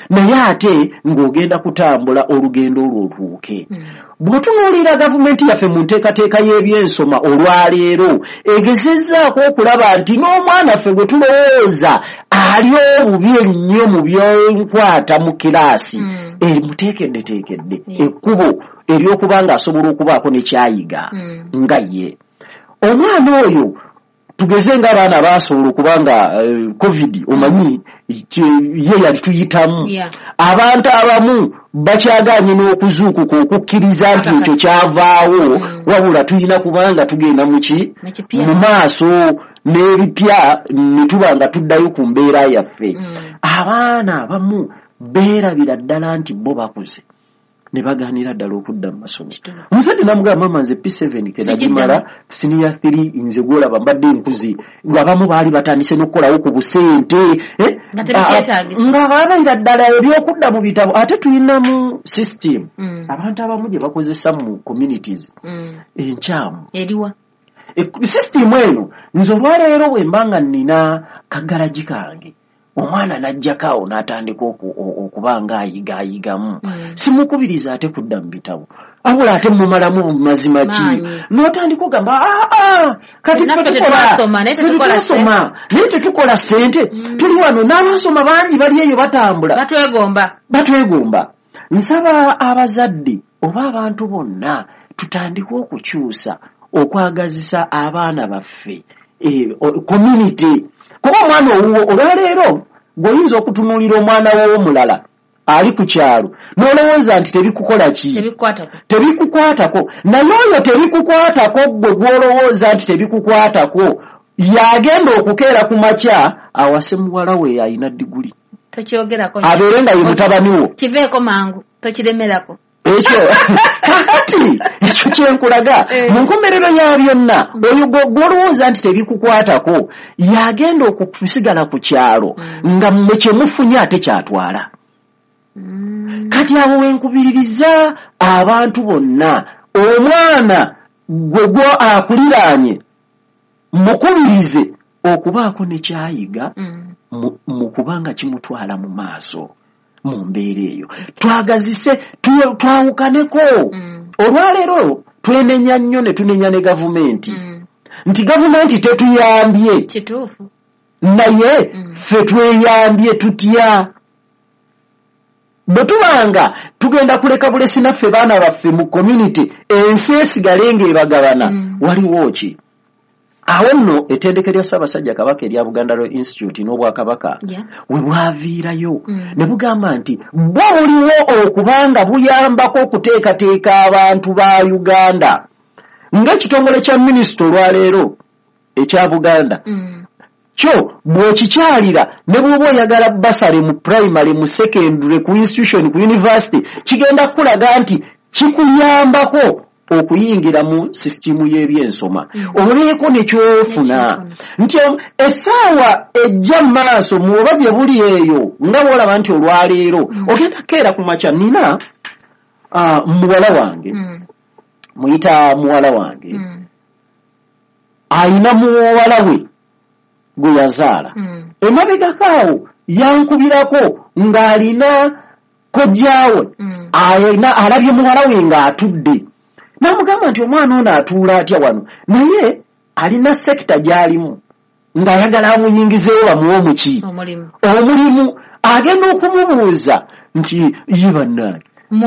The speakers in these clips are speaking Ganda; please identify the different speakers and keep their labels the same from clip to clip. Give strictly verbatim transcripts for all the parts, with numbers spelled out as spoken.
Speaker 1: naye ate ng'ogenda kutambula olugendo olwo otuuke. Mm. Bw'otunuulira gavumenti yaffe mu nteekateeka y'ebyensoma olwaleero egezezzaako okulaba nti n'omwana ffe gwe tulowooza ali obubi ennyo mu by'enkwata mu kiraasi mm. emuteekeddeteekedde yeah. ekkubo ery'okuba ng'asobola okubaako ne kyayiga mm. nga ye. Omwana oyo tugeze ng'abaana baasobola okubanga uh, covid omanyi ye yali tuyitamu yeah. abantu abamu bakyaganye n'okuzuukuka okukkiriza nti ekyo kyavaawo mm. wabula tulina kubanga tugenda muki mu maaso n'ebipya ne tuba nga tuddayo ku mbeera yaffe mm. abaana abamu beerabira ddala nti bo bakuze ne bagaanira ddala okudda mu masomo. Omusajja namugamba mama nze P seven ke nagimala senior three nze gwolaba mbadde nkuzi ng'abamu baali batandise n'okukolawo ku busente eh? nga baabaira ddala ebyokudda mu bitabo ate tulina mu system mm. abantu abamu gye bakozesa mu communities mm. enkyamu eriwa e, system eno nze olwaleero bwe mbanga nnina kaggalaji kange omwana najjakaawo n'atandika okuba ng'ayiga ayigamu mm. simukubiriza ate kudda mu bitabo abula ate mumalamu mazima ki n'otandika ogamba aa kati tetukola naye tetukola ssente mm. tuli wano n'abasoma bangi bali eyo batambula
Speaker 2: batwegomba
Speaker 1: batwegomba nsaba abazadde oba abantu bonna tutandika okukyusa okwagazisa abaana baffe e, community kuba omwana owuwo olwaleero gwoyinza okutunuulira omwana w'omulala ali ku kyalo n'olowooza nti tebikukola ki tebikukwatako naye oyo tebikukwatako gwe gw'olowooza nti tebikukwatako yagenda okukeera ku makya awase muwala we alina diguli abeere nga ye mutabani wo
Speaker 2: kiveeko mangu tokiremerako
Speaker 1: ekyo kakati ekyo kyenkulaga mu nkomerero ya byonna oyo gw'olowooza nti tebikukwatako yagenda okusigala ku kyalo nga mmwe kyemufunye ate kyatwala. Kati abo wenkubiririza abantu bonna omwana gwe gwo akuliraanye mukubirize okubaako ne kyayiga mu kubanga kimutwala mu maaso mu mbeera eyo twagazise twawukaneko mm. olwaleero twenenya nnyo ne tunenya ne gavumenti mm. nti gavumenti tetuyambye
Speaker 2: kituufu
Speaker 1: naye mm. ffe tweyambye tutya bwe tubanga tugenda kuleka bulesi naffe baana baffe mu community ensi esigale ng'ebagabana mm. waliwo ki awo nno ettendeke lya Ssaabasajja Kabaka erya Buganda Royal Institute n'Obwakabaka yeah. we bwaviirayo mm. ne bugamba nti bwo buliwo okubanga buyambako okuteekateeka abantu ba Uganda ng'ekitongole kya minisita olwaleero ekya Buganda mm. kyo bw'okikyalira ne bw'oba oyagala basale mu primary mu secondary ku institution ku university kigenda kukulaga nti kikuyambako okuyingira mu system y'ebyensoma mm. obuleeko nekyofuna nti essaawa ejja maaso muoba bye buli eyo nga bwolaba nti olwaleero mm. ogenda keera ku makya nina uh, muwala wange mm. muyita muwala wange mm. ayina muwala we gwe yazaala mm. emabegakaawo yankubirako ng'alina kojjaawe mm. ayina alabye muwala we ng'atudde namugamba nti omwana ono atuula atya wano naye alina sekita gy'alimu ng'ayagala amuyingizeewo bamuwe omuki
Speaker 2: omulimu
Speaker 1: omulimu agenda okumubuuza nti ye bannange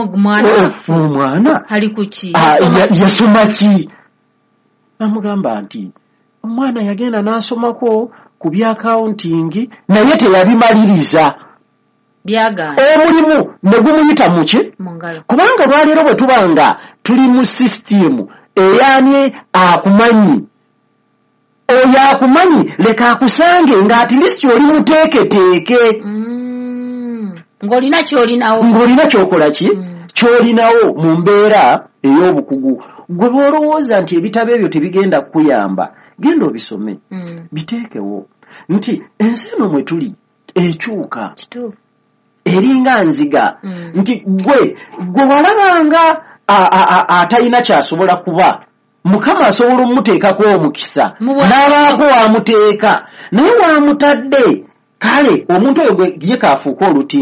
Speaker 1: omwana
Speaker 2: ali kuki
Speaker 1: yasoma ki namugamba nti omwana yagenda n'asomako ku bya accounting naye teyabimaliriza
Speaker 2: byagana
Speaker 1: omulimu ne gumuyita muki kubanga lwaleero bwe tubanga tuli mu system eyani akumanyi oyo akumanyi leka akusange ng'ati lisiti oli muteeketeeke
Speaker 2: mm. ng'olina ky'olinawo
Speaker 1: ng'olina ky'okola ki mm. ky'olinawo mu mbeera ey'obukugu gwe bw'olowooza nti ebitabo ebyo tebigenda kukuyamba genda obisome mm. biteekewo nti ensi eno mwe tuli ekyuka
Speaker 2: kituufu
Speaker 1: eringa nziga mm. nti gwe gwe walabanga atalina kyasobola kuba Mukama asobola omuteekako omukisa n'abaako wamuteeka naye wamutadde kale omuntu oyo gwe ye kaafuuka oluti